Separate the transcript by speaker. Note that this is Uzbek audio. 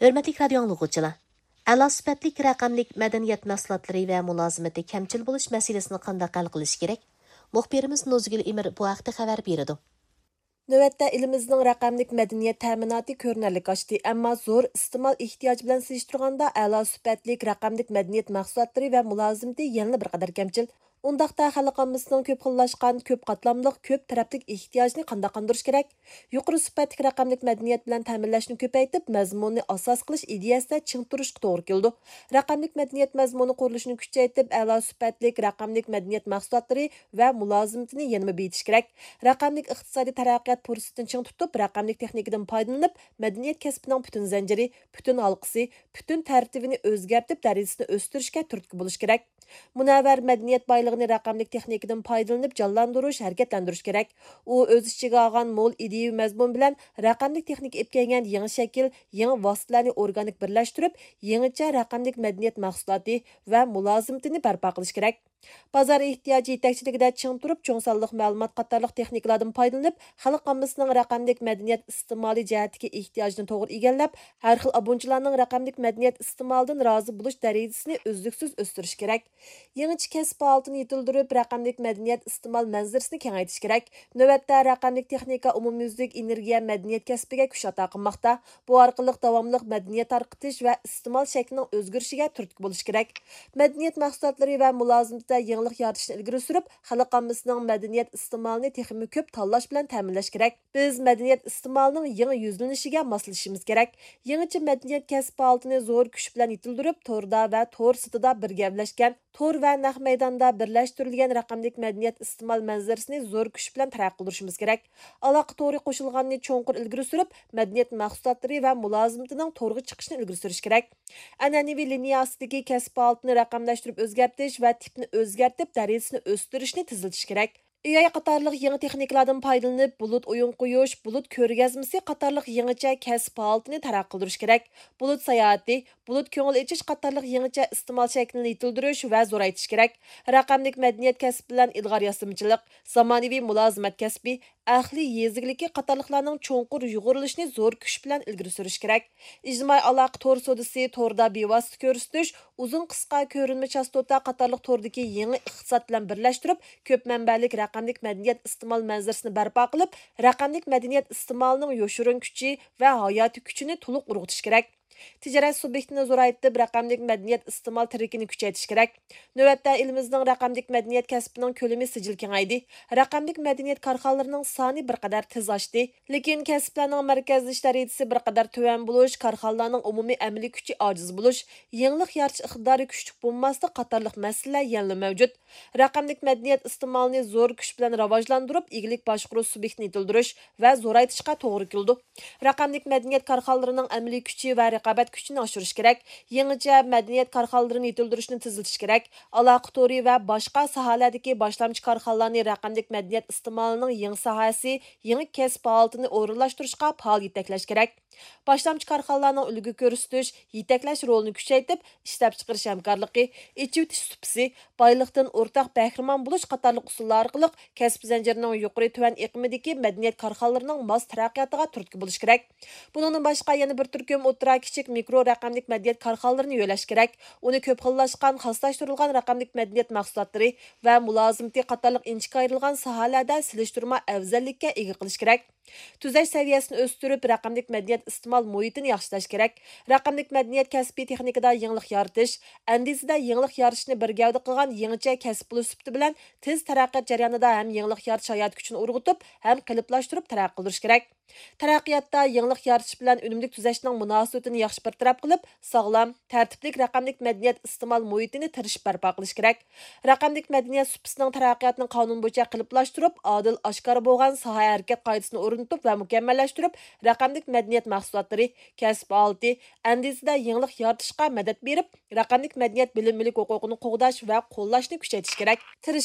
Speaker 1: Hörmətli radio anlıqçılar, a'lo sifatlik raqamlik madaniyat mahsulotlari va mulozimati kamchil bo'lish masalasini qanday hal qilish kerak? Muxbirimiz Nozgul Emir bu haqda xabar berdi.
Speaker 2: Növətdə ilimizning raqamlik madaniyat ta'minoti ko'rinarli oshdi, ammo zo'r iste'mol ehtiyoji bilan solishtirganda a'lo sifatlik raqamlik madaniyat mahsulotlari va mulozimati yana bir qadar kamchil. Undaqda xalqimizning ko'p xillashgan, ko'p qatlamliq, ko'p taraflik ehtiyojini qanday qondirish kerak? Yuqori sifatlik raqamlik madaniyat bilan ta'minlashni ko'paytib, mazmunni asos qilish ideyasida ching turishga to'g'ri keldi. Raqamlik madaniyat mazmuni qurilishini kuchaytirib, a'lo sifatlik raqamlik madaniyat mahsulotlari va mulozimatini yanada beyitish kerak. Raqamlik iqtisodiy taraqqiyot fursatini ching tutib, raqamlik texnikadan foydalanib, madaniyat kasbining butun zanjiri, butun halqasi, butun tartibini o'zgartib, darajasini o'stirishga turtki bo'lish kerak. Munavvar madaniyat boyligini raqamlik texnikadan foydalanib, jonlantirish, harakatlantirish kerak. U o'z ichiga olgan mo'l ideya mazmun bilan raqamlik texnika olib kelgan yangi shakl, yangi vositalarni organik birlashtirib, yangicha raqamlik madaniyat mahsuloti va mulozimatini barpo qilish kerak. Bozor ehtiyoji yetakchiligida ching turib, cho'ng sonliq ma'lumot qatorliq texnikalardan foydalanib, xalq ommasining raqamlik madaniyat iste'moli jihatiga ehtiyojini to'g'ri egallab, har xil abunchilarning raqamlik madaniyat iste'molidan rozi bo'lish darajasini uzluksiz o'stirish kerak. Yangicha kasb faoliyatini yetildirib, raqamlik madaniyat iste'mol manzarasini kengaytirish kerak. Navbatda raqamlik texnika umumyuzlik energiya madaniyat kasbiga kuch ato qilmoqda. Bu orqali davomli madaniyat tarqitish va iste'mol shaklining o'zgarishiga turtki bo'lish kerak. Madaniyat mahsulotlari va mulozimatda yangilik yaratishni ilgari surib, xalqimizning madaniyat iste'molini texnik ko'p tanlash bilan ta'minlash kerak. Biz madaniyat iste'molining yangi yuzlanishiga moslashimiz kerak. Yangicha madaniyat kasb faoliyatini zo'r kuch bilan yetildirib, to'rda va to'r sitida birgablashgan, to'r va naq maydonda birlashtirilgan raqamlik madaniyat iste'mol manzarasini zo'r kuch bilan taraqqiy qilishimiz kerak. Aloqa to'ri qo'shilganini cho'nqur ilgari surib, madaniyat mahsulotlari va mulozimatining to'rga chiqishini ilgari surish kerak. An'anaviy liniyasidagi kasb faoliyatini raqamlashtirib o'zgartirish va tipni o'zgartib, darajasini o'stirishni tezlatish kerak. AI qatorliq yangi texnikalardan foydalanib, bulut o'yin qo'yish, bulut ko'rgazmasi qatorliq yangicha kasb faoliyatini taraqqiy qildirish kerak. Bulut sayohati, bulut ko'ngil ichish qatorliq yangicha iste'mol shaklini yetildirish va zo'raytish kerak. Raqamlik madaniyat kasbi bilan ilg'or yasamochilik, zamonaviy mulozimat kasbi, ahli yezikligi qatorliqlarning cho'nqur yug'urilishini zo'r kuch bilan ilgari surish kerak. Ijtimoiy aloqa to'r sodisi, to'rda bevosita ko'rsatish, uzun qisqa ko'rinma chastota qatorliq to'rdagi yangi iqtisod bilan birlashtirib, ko'p manbalik raqamlik madaniyat iste'mol manzarasini barpo qilib, raqamlik madaniyat iste'molining yoshirin kuchi va hayotiy kuchini to'liq urg'utish kerak. Tijorat subyektini zo'raytib, raqamlik madaniyat iste'mol tarikini kuchaytirish kerak. Navbatda elimizning raqamlik madaniyat kasbining ko'lami sijil kengaydi. Raqamlik madaniyat korxonalarining soni bir qadar tez oshdi, lekin kasblarning markazlash darajasi bir qadar tuvan bo'lish, korxonalarning umumiy amaliy kuchi ojiz bo'lish, yangilik yaratish iqtidori kuchli bo'lmaslik qatorliq masalalar yana mavjud. Raqamlik madaniyat iste'molini zo'r kuch bilan rivojlantirib, egilik boshqaruv subyektini yetildirish va zo'raytirishga to'g'ri keldi. Raqamlik madaniyat korxonalarining amaliy kuchi va raqobat kuchini oshirish kerak. Yangicha madaniyat korxonalarini yetildirishni tezlatish kerak. Aloqa to'ri va boshqa sohalardagi boshlamchi korxonalarni raqamlik madaniyat iste'molining yangi sohasi, yangi kasb faoliyatini o'rinlashtirishga faol yetaklash kerak. Boshlamchi korxonalarning ulgu ko'rsatish, yetaklash rolini kuchaytirib, ishlab chiqarish hamkorligi, ichivtish supisi, boyliqdan o'rtaq bahramon bo'lish qatorliq usullar orqali kasb zanjirining yuqori tuvan iqimidagi madaniyat korxonalarining mos taraqqiyotiga turtki bo'lish kerak. Bundan boshqa yana bir turkum o'tira kichik mikro raqamlik madaniyat korxonalarini yo'lash kerak. Uni ko'p xillashgan, xoslashtirilgan raqamlik madaniyat mahsulotlari va mulozimati qatorliq inchga ayrilgan sohalarda silishtirma afzallikka ega qilish kerak. Tuzash saviyasini o'stirib, raqamlik madaniyat iste'mol muhitini yaxshilash kerak. Raqamlik madaniyat kasbiy texnikada yangilik yaratish, andizada yangilik yaratishni bir gavda qilgan yangicha kasb bo'lish sifati bilan tez taraqqiyot jarayonida ham yangilik yaratish hayot kuchini urg'utib, ham qiliplashtirib taraqqiy qilish kerak. Taraqqiyotda yangilik yaratish bilan unumli tuzashning munosabatini yaxshi bartaraf qilib, sog'lom, tartiblik raqamlik madaniyat iste'mol muhitini tirishib barpo qilish kerak. Raqamlik madaniyat supisining taraqqiyotini qonun bo'yicha qiliplashtirib, odil, oshkor bo'lgan soha harakat qoidasini o'rnatib va mukammallashtirib, raqamlik madaniyat mahsulotlari, kasb faoliyati, andizada yangilik yaratishga madad berib, raqamlik madaniyat bilim-milk huquqini qo'g'dash va qo'llashni kuchaytirish kerak.